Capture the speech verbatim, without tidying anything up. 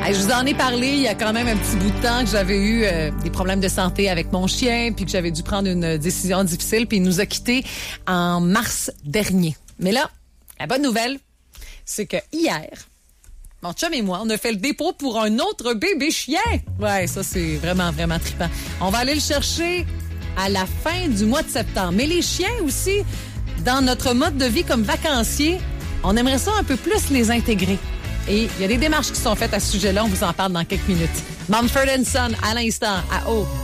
Hey, je vous en ai parlé il y a quand même un petit bout de temps que j'avais eu euh, des problèmes de santé avec mon chien, puis que j'avais dû prendre une décision difficile, puis il nous a quittés en mars dernier. Mais là, la bonne nouvelle, c'est que hier, mon chum et moi, on a fait le dépôt pour un autre bébé chien. Ouais, ça, c'est vraiment, vraiment trippant. On va aller le chercher à la fin du mois de septembre. Mais les chiens aussi, dans notre mode de vie comme vacancier, on aimerait ça un peu plus les intégrer. Et il y a des démarches qui sont faites à ce sujet-là. On vous en parle dans quelques minutes. Mumford and Son, à l'instant, à O.